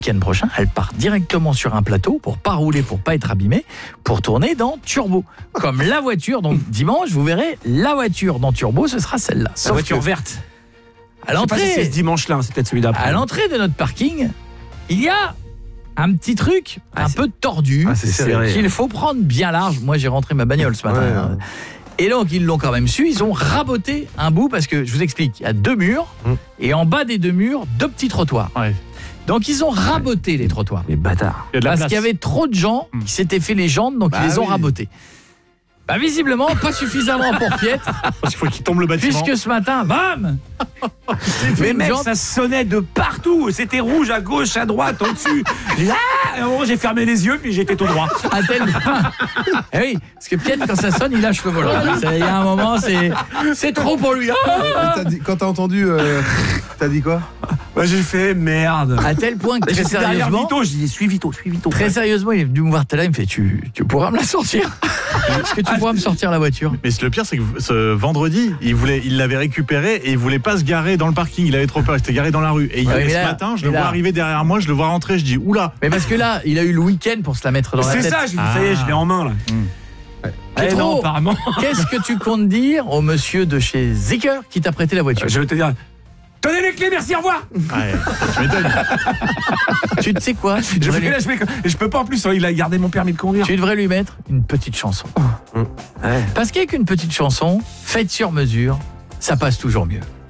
week-end prochain, elle part directement sur un plateau pour pas rouler, pour pas être abîmée, pour tourner dans Turbo. Comme la voiture, donc dimanche, vous verrez, la voiture dans Turbo, ce sera celle-là. La voiture verte. À l'entrée, je sais pas si c'est ce dimanche-là, c'est peut-être celui d'après. À l'entrée de notre parking, il y a un petit truc un peu tordu qu'il faut prendre bien large. Moi, j'ai rentré ma bagnole ce matin. Et donc, ils l'ont quand même su. Ils ont raboté un bout parce que, je vous explique, il y a 2 murs et en bas des 2 murs, 2 petits trottoirs. Donc, ils ont raboté les trottoirs. Les bâtards. Parce qu'il y avait trop de gens qui s'étaient fait les jambes, donc ils les ont rabotés. Bah, visiblement, pas suffisamment pour Piètre. Parce qu'il faut qu'il tombe le bâtiment. Puisque ce matin, bam, mais mec, ça sonnait de partout. C'était rouge à gauche, à droite, en dessus. J'ai fermé les yeux, puis j'étais tout droit. À tel point. Eh oui, parce que Piètre, quand ça sonne, il lâche le volant. Il y a un moment, c'est trop pour lui. Quand t'as entendu, t'as dit quoi? Bah, j'ai fait merde. À tel point que très sérieusement, Vito, j'ai dit suis Vito. Très sérieusement, il est venu me voir tout à l'heure, il me fait tu pourras me la sortir? Est-ce que tu pourras me sortir la voiture? Mais le pire, c'est que ce vendredi, il l'avait récupéré et il voulait pas se garer dans le parking. Il avait trop peur, il s'était garé dans la rue. Et ce matin, je le vois arriver derrière moi, je le vois rentrer, je dis oula. Mais parce que là, il a eu le week-end pour se la mettre dans la tête. C'est ça, je dis ça y est, je l'ai en main là. Non, apparemment. Qu'est-ce que tu comptes dire au monsieur de chez Zeker qui t'a prêté la voiture? Je vais te dire. Tenez les clés, merci, au revoir. Tu m'étonnes. Tu sais quoi? Je peux pas en plus, il a gardé mon permis de conduire. Tu devrais lui mettre une petite chanson. Parce qu'avec une petite chanson, faite sur mesure, ça passe toujours mieux.